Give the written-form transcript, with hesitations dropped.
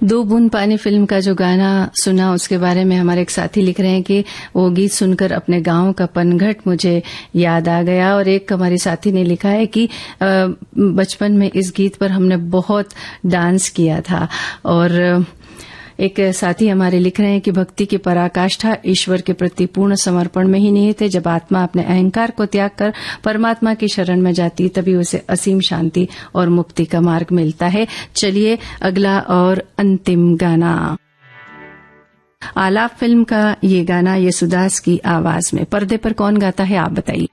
दो बूंद पानी फिल्म का जो गाना सुना उसके बारे में हमारे एक साथी लिख रहे हैं कि वो गीत सुनकर अपने गांव का पनघट मुझे याद आ गया। और एक हमारे साथी ने लिखा है कि बचपन में इस गीत पर हमने बहुत डांस किया था। और एक साथी हमारे लिख रहे हैं कि भक्ति की पराकाष्ठा ईश्वर के प्रति पूर्ण समर्पण में ही निहित है। जब आत्मा अपने अहंकार को त्याग कर परमात्मा की शरण में जाती तभी उसे असीम शांति और मुक्ति का मार्ग मिलता है। चलिए अगला और अंतिम गाना, आलाप फिल्म का ये गाना यशुदास की आवाज में। पर्दे पर कौन गाता है आप बताइए।